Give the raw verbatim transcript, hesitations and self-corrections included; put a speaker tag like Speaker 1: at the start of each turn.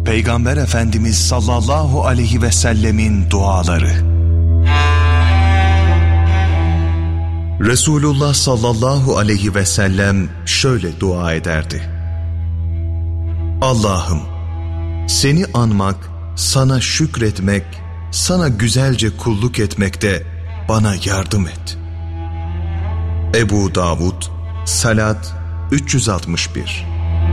Speaker 1: Peygamber Efendimiz sallallahu aleyhi ve sellemin duaları. Resulullah sallallahu aleyhi ve sellem şöyle dua ederdi: Allah'ım, seni anmak, sana şükretmek, sana güzelce kulluk etmekte bana yardım et. Ebu Davud, Salat üç yüz altmış bir.